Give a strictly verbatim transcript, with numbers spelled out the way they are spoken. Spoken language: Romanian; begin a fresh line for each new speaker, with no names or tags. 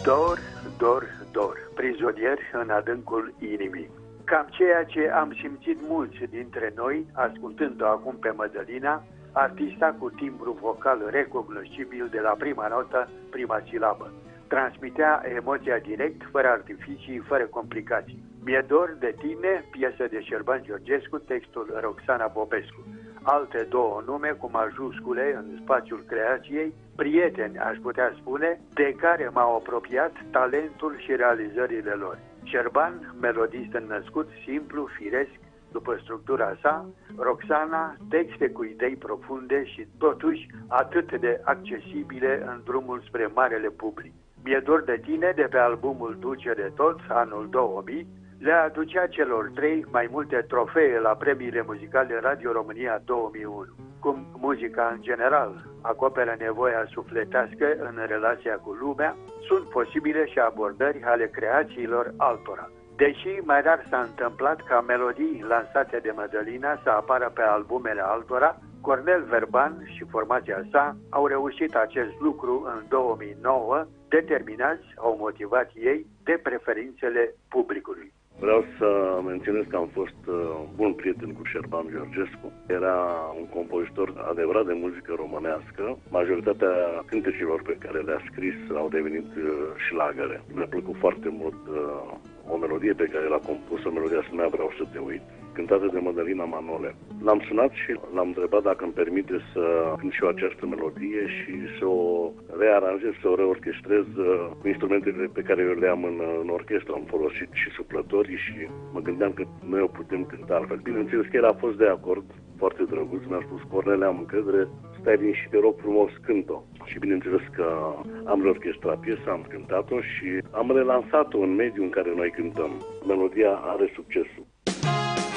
Dor, dor, dor, prizonieri în adâncul inimii. Cam ceea ce am simțit mulți dintre noi, ascultând-o acum pe Mădălina, artista cu timbru vocal recognoscibil de la prima notă, prima silabă. Transmitea emoția direct, fără artificii, fără complicații. Mi-e dor de tine, piesă de Șerban Georgescu, textul Roxana Popescu. Alte două nume cu majuscule în spațiul creației, prieteni, aș putea spune, de care m-au apropiat talentul și realizările lor. Șerban, melodist înnăscut, simplu, firesc, după structura sa, Roxana, texte cu idei profunde și totuși atât de accesibile în drumul spre marele public. Mi-e dor de tine, de pe albumul Duce de tot, anul două mii, le aducea celor trei mai multe trofee la premiile muzicale Radio România două mii unu. Cum muzica în general acoperă nevoia sufletească în relația cu lumea, sunt posibile și abordări ale creațiilor altora. Deși mai rar s-a întâmplat ca melodii lansate de Mădălina să apară pe albumele altora, Cornel Verban și formația sa au reușit acest lucru în două mii nouă, determinați, au motivat ei, de preferințele publicului.
Vreau să menționez că am fost bun prieten cu Șerban Georgescu. Era un compozitor adevărat de muzică românească. Majoritatea cântecilor pe care le-a scris au devenit șlagăre. Mi-a plăcut foarte mult o melodie pe care l-a compus, o melodie se numea Vreau să te uit, cântată de Mădălina Manole. L-am sunat și l-am întrebat dacă îmi permite să cânt și eu această melodie și să o rearanjez, să o reorchestrez cu instrumentele pe care eu le am în, în orchestră. Am folosit și suplătorii și mă gândeam că noi o putem cânta altfel. Bineînțeles că el a fost de acord, foarte drăguț, mi-a spus: Cornele, am încredere, stai bine și te rog frumos, cânt-o. Și bineînțeles că am reorchestrat piesa, am cântat-o și am relansat-o în mediul în care noi cântăm. Melodia are succesul.